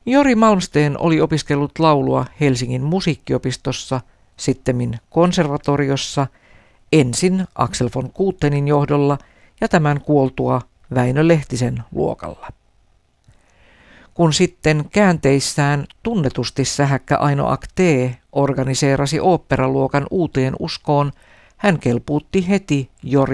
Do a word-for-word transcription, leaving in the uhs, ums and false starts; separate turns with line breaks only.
Jori Malmsteen oli opiskellut laulua Helsingin musiikkiopistossa, sittemmin konservatoriossa, ensin Axel von Kutenin johdolla ja tämän kuoltua Väinö Lehtisen luokalla. Kun sitten käänteissään tunnetusti sähäkkä Aino Aktee organiseerasi oopperaluokan uuteen uskoon, hän kelpuutti heti Jori